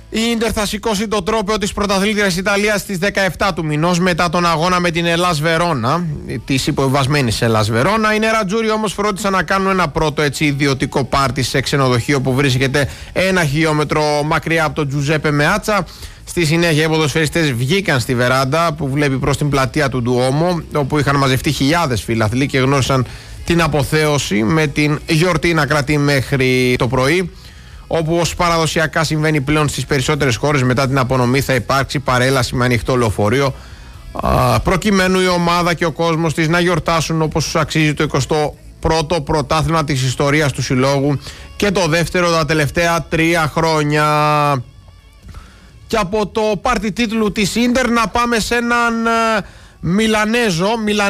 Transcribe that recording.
Η Ίντερ θα σηκώσει το τρόπαιο της πρωταθλήτριας Ιταλίας στις 17 του μηνός μετά τον αγώνα με την Ελλάς Βερόνα, της υποβιβασμένης Ελλάς Βερόνα. Οι νερατζούροι όμως φρόντισαν να κάνουν ένα πρώτο ιδιωτικό πάρτι σε ξενοδοχείο που βρίσκεται 1 χιλιόμετρο μακριά από τον Τζουζέπε Μεάτσα. Στη συνέχεια οι ποδοσφαιριστές βγήκαν στη βεράντα που βλέπει προς την πλατεία του Ντουόμο, όπου είχαν μαζευτεί χιλιάδες φιλαθλοί και γνώρισαν την αποθέωση, με την γιορτή να κρατεί μέχρι το πρωί. Όπου ως παραδοσιακά συμβαίνει πλέον στις περισσότερες χώρες, μετά την απονομή θα υπάρξει παρέλαση με ανοιχτό λεωφορείο, προκειμένου η ομάδα και ο κόσμος της να γιορτάσουν όπως τους αξίζει το 21ο πρωτάθλημα της ιστορίας του συλλόγου και το δεύτερο τα τελευταία 3 χρόνια. Και από το πάρτι τίτλου της Ίντερ να πάμε σε έναν Μιλανέζο